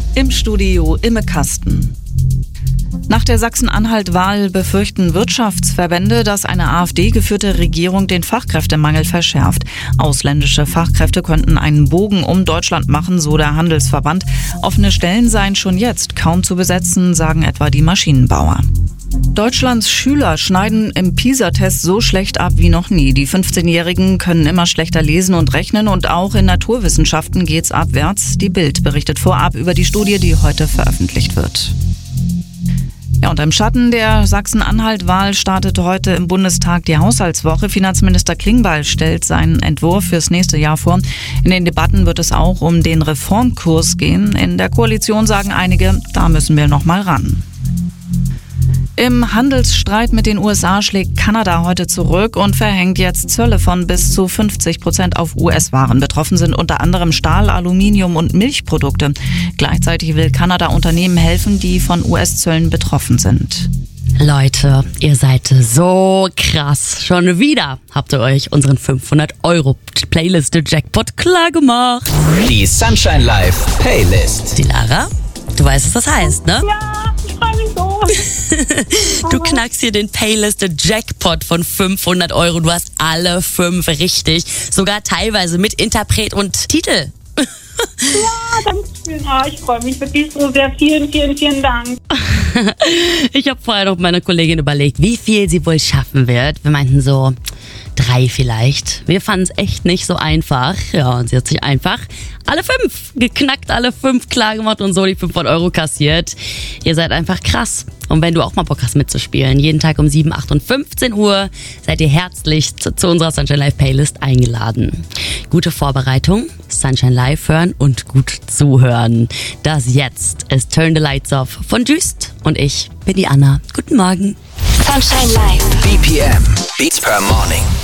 Im Studio Imme Kasten. Nach der Sachsen-Anhalt-Wahl befürchten Wirtschaftsverbände, dass eine AfD-geführte Regierung den Fachkräftemangel verschärft. Ausländische Fachkräfte könnten einen Bogen um Deutschland machen, so der Handelsverband. Offene Stellen seien schon jetzt kaum zu besetzen, sagen etwa die Maschinenbauer. Deutschlands Schüler schneiden im PISA-Test so schlecht ab wie noch nie. Die 15-Jährigen können immer schlechter lesen und rechnen und auch in Naturwissenschaften geht's abwärts. Die Bild berichtet vorab über die Studie, die heute veröffentlicht wird. Ja, und im Schatten der Sachsen-Anhalt-Wahl startet heute im Bundestag die Haushaltswoche. Finanzminister Klingbeil stellt seinen Entwurf fürs nächste Jahr vor. In den Debatten wird es auch um den Reformkurs gehen. In der Koalition sagen einige, da müssen wir noch mal ran. Im Handelsstreit mit den USA schlägt Kanada heute zurück und verhängt jetzt Zölle von bis zu 50% auf US-Waren. Betroffen sind unter anderem Stahl, Aluminium und Milchprodukte. Gleichzeitig will Kanada Unternehmen helfen, die von US-Zöllen betroffen sind. Leute, ihr seid so krass. Schon wieder habt ihr euch unseren 500-Euro-Playliste-Jackpot klar gemacht. Die Sunshine Live Playlist. Die Lara, du weißt, was das heißt, ne? Ja, ich freue mich so. Du knackst hier den Playliste-Jackpot von 500 Euro. Du hast alle 5 richtig. Sogar teilweise mit Interpret und Titel. Ja, danke schön. Ja, ich freue mich wirklich so sehr. Vielen, vielen, vielen Dank. Ich habe vorher noch mit meiner Kollegin überlegt, wie viel sie wohl schaffen wird. Wir meinten so 3 vielleicht. Wir fanden es echt nicht so einfach. Ja, und sie hat sich einfach alle 5 geknackt, alle 5 klar gemacht und so die 500 Euro kassiert. Ihr seid einfach krass. Und wenn du auch mal Bock hast mitzuspielen, jeden Tag um 7, 8 und 15 Uhr seid ihr herzlich zu unserer Sunshine Live Playlist eingeladen. Gute Vorbereitung, Sunshine Live hören und gut zuhören. Das jetzt ist Turn the Lights Off von Just und ich bin die Anna. Guten Morgen. Sunshine Live. BPM. Beats per Morning.